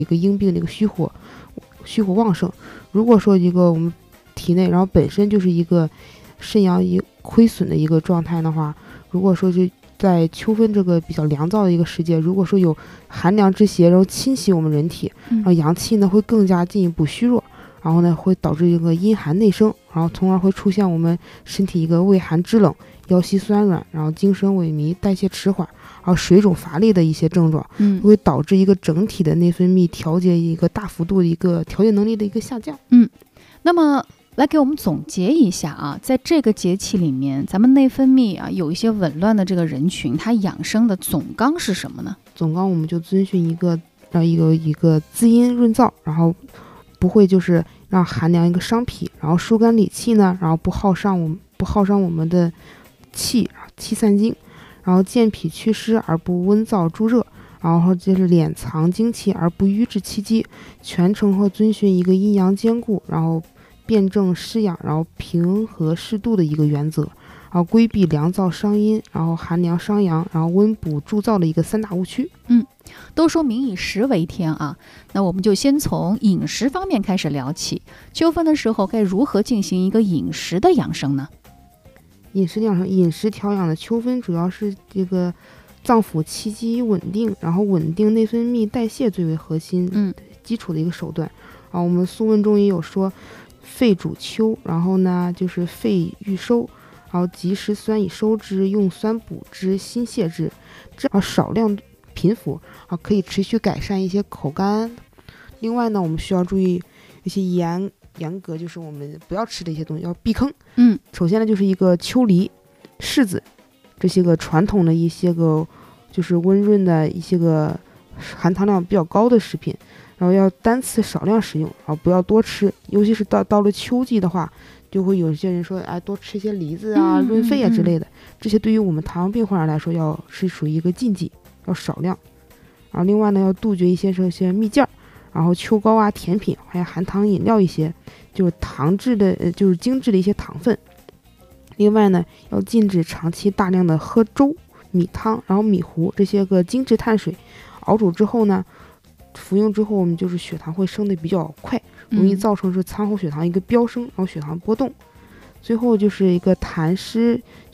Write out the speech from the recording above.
一个阴病的一个虚火旺盛。如果说一个我们体内然后本身就是一个肾阳一亏损的一个状态的话，如果说就在秋分这个比较凉燥的一个时节，如果说有寒凉之邪，然后侵袭我们人体，然后阳气呢会更加进一步虚弱，然后呢会导致一个阴寒内生，然后从而会出现我们身体一个畏寒肢冷、腰膝酸软，然后精神萎靡、代谢迟缓，然后水肿乏力的一些症状，会导致一个整体的内分泌调节一个大幅度的一个调节能力的一个下降。 那么来给我们总结一下啊，在这个节气里面，咱们内分泌啊有一些紊乱的这个人群，它养生的总纲是什么呢？ 总纲我们就遵循一个滋阴润燥，然后不会就是让寒凉一个伤脾，然后疏肝理气呢，然后不耗伤我们的气散精，然后健脾祛湿而不温燥助热，然后就是敛藏精气而不瘀滞气机，全程会遵循一个阴阳兼顾，然后辩证施养，然后平和适度的一个原则，然后规避凉燥伤阴，然后寒凉伤阳，然后温补助燥的一个三大误区。 都说民以食为天啊，那我们就先从饮食方面开始聊起。秋分的时候该如何进行一个饮食的养生呢？ 饮食调养的秋分主要是这个脏腑气机稳定，然后稳定内分泌代谢最为核心基础的一个手段。我们《素问》中也有说，肺主秋，然后呢就是肺欲收，然后及时酸以收之，用酸补之，心泻之，这样少量频服可以持续改善一些口干。另外呢，我们需要注意一些严格，就是我们不要吃的一些东西要避坑。首先呢就是一个秋梨、柿子这些个传统的一些个就是温润的一些个含糖量比较高的食品，然后要单次少量食用，然后不要多吃，尤其是到了秋季的话，就会有些人说多吃一些梨子啊、润肺啊之类的，这些对于我们糖尿病患者来说是属于一个禁忌，要少量。然后另外呢要杜绝一些这些蜜饯，然后秋糕啊、甜品，还有含糖饮料一些就是糖质的就是精致的一些糖分。另外呢要禁止长期大量的喝粥、米汤，然后米糊这些个精致碳水，熬煮之后呢服用之后，我们就是血糖会升得比较快，容易造成是餐后血糖一个飙升，然后血糖波动。最后就是一个痰湿